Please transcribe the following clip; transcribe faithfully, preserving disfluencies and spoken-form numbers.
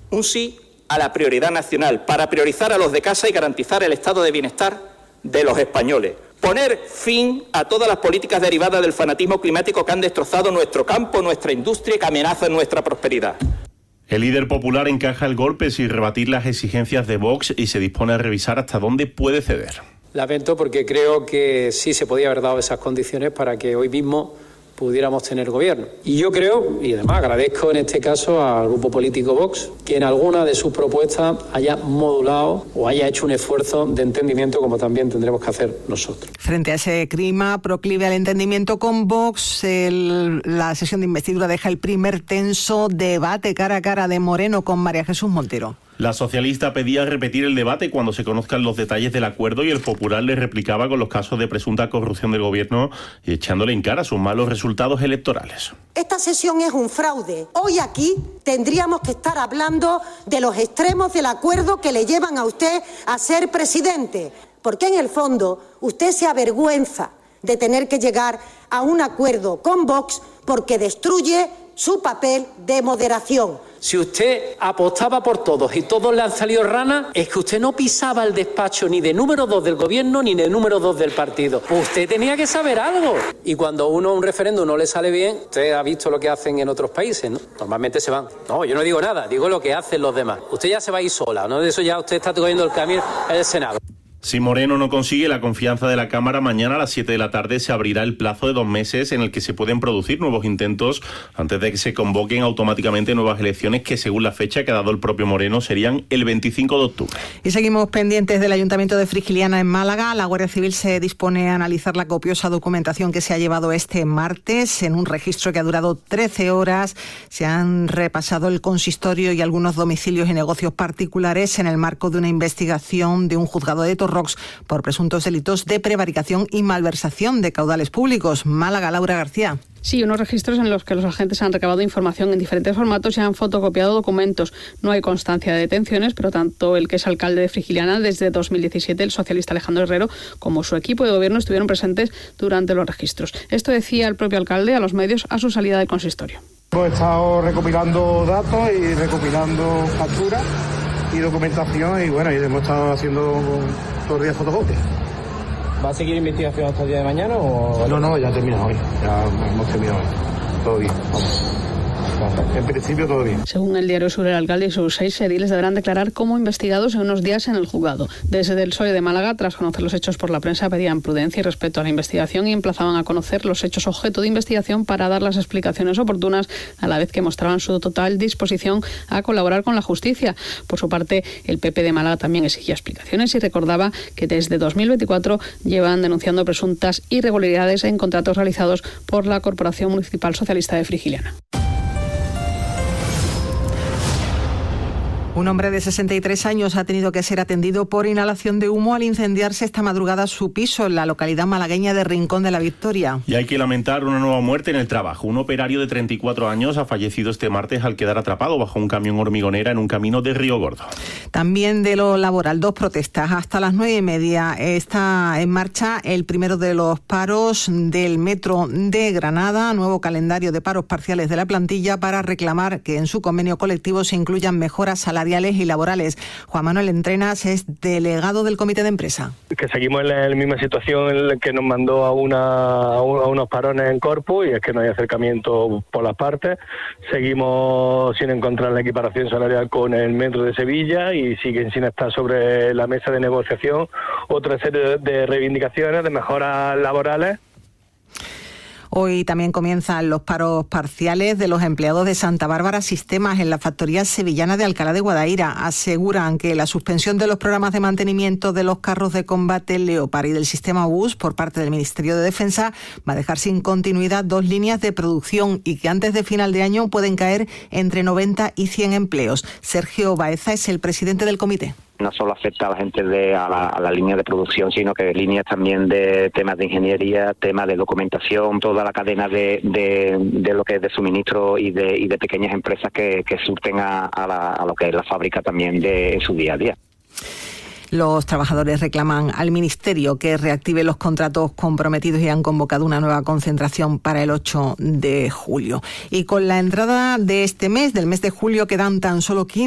Un sí a la prioridad nacional, para priorizar a los de casa y garantizar el estado de bienestar de los españoles. Poner fin a todas las políticas derivadas del fanatismo climático que han destrozado nuestro campo, nuestra industria y que amenazan nuestra prosperidad. El líder popular encaja el golpe sin rebatir las exigencias de Vox y se dispone a revisar hasta dónde puede ceder. Lamento porque creo que sí se podía haber dado esas condiciones para que hoy mismo pudiéramos tener gobierno. Y yo creo, y además agradezco en este caso al grupo político Vox, que en alguna de sus propuestas haya modulado o haya hecho un esfuerzo de entendimiento, como también tendremos que hacer nosotros. Frente a ese clima proclive al entendimiento con Vox, el, la sesión de investidura deja el primer tenso debate cara a cara de Moreno con María Jesús Montero. La socialista pedía repetir el debate cuando se conozcan los detalles del acuerdo y el popular le replicaba con los casos de presunta corrupción del gobierno y echándole en cara sus malos resultados electorales. Esta sesión es un fraude. Hoy aquí tendríamos que estar hablando de los extremos del acuerdo que le llevan a usted a ser presidente, porque en el fondo usted se avergüenza de tener que llegar a un acuerdo con Vox porque destruye su papel de moderación. Si usted apostaba por todos y todos le han salido ranas, es que usted no pisaba el despacho ni de número dos del gobierno ni de número dos del partido. Usted tenía que saber algo. Y cuando uno un referéndum no le sale bien, usted ha visto lo que hacen en otros países, ¿no? Normalmente se van. No, yo no digo nada, digo lo que hacen los demás. Usted ya se va a ir sola, ¿no? De eso ya usted está cogiendo el camino del Senado. Si Moreno no consigue la confianza de la Cámara, mañana a las siete de la tarde se abrirá el plazo de dos meses en el que se pueden producir nuevos intentos antes de que se convoquen automáticamente nuevas elecciones que, según la fecha que ha dado el propio Moreno, serían el veinticinco de octubre. Y seguimos pendientes del Ayuntamiento de Frigiliana en Málaga. La Guardia Civil se dispone a analizar la copiosa documentación que se ha llevado este martes en un registro que ha durado trece horas. Se han repasado el consistorio y algunos domicilios y negocios particulares en el marco de una investigación de un juzgado de Torrox por presuntos delitos de prevaricación y malversación de caudales públicos. Málaga, Laura García. Sí, unos registros en los que los agentes han recabado información en diferentes formatos y han fotocopiado documentos. No hay constancia de detenciones, pero tanto el que es alcalde de Frigiliana desde dos mil diecisiete, el socialista Alejandro Herrero, como su equipo de gobierno estuvieron presentes durante los registros. Esto decía el propio alcalde a los medios a su salida del consistorio. Hemos estado recopilando datos y recopilando facturas y documentación y bueno, y hemos estado haciendo todos los días fotocopias. ¿Va a seguir investigación hasta el día de mañana o...? No, no, ya terminado hoy. Ya hemos terminado hoy. Todo bien, vamos. En principio todo bien. Según el diario Sur, el alcalde y sus seis ediles deberán declarar como investigados en unos días en el juzgado. Desde el P S O E de Málaga, tras conocer los hechos por la prensa, pedían prudencia y respeto a la investigación y emplazaban a conocer los hechos objeto de investigación para dar las explicaciones oportunas, a la vez que mostraban su total disposición a colaborar con la justicia. Por su parte, el P P de Málaga también exigía explicaciones y recordaba que desde dos mil veinticuatro llevan denunciando presuntas irregularidades en contratos realizados por la Corporación Municipal Socialista de Frigiliana. Un hombre de sesenta y tres años ha tenido que ser atendido por inhalación de humo al incendiarse esta madrugada su piso en la localidad malagueña de Rincón de la Victoria. Y hay que lamentar una nueva muerte en el trabajo. Un operario de treinta y cuatro años ha fallecido este martes al quedar atrapado bajo un camión hormigonera en un camino de Río Gordo. También de lo laboral, dos protestas. Hasta las nueve y media está en marcha el primero de los paros del Metro de Granada, nuevo calendario de paros parciales de la plantilla para reclamar que en su convenio colectivo se incluyan mejoras salariales y laborales. Juan Manuel Entrenas es delegado del comité de empresa. Que seguimos en la misma situación en la que nos mandó a, una, a unos parones en Corpus, y es que no hay acercamiento por las partes. Seguimos sin encontrar la equiparación salarial con el Metro de Sevilla y siguen sin estar sobre la mesa de negociación otra serie de reivindicaciones de mejoras laborales. Hoy también comienzan los paros parciales de los empleados de Santa Bárbara Sistemas en la factoría sevillana de Alcalá de Guadaira. Aseguran que la suspensión de los programas de mantenimiento de los carros de combate Leopard y del sistema B U S por parte del Ministerio de Defensa va a dejar sin continuidad dos líneas de producción y que antes de final de año pueden caer entre noventa y cien empleos. Sergio Baeza es el presidente del comité. No solo afecta a la gente de a la, a la línea de producción, sino que líneas también de temas de ingeniería, temas de documentación, toda la cadena de, de, de lo que es de suministro y de, y de pequeñas empresas que, que surten a, a, la, a lo que es la fábrica también de en su día a día. Los trabajadores reclaman al Ministerio que reactive los contratos comprometidos y han convocado una nueva concentración para el ocho de julio. Y con la entrada de este mes, del mes de julio, quedan tan solo quince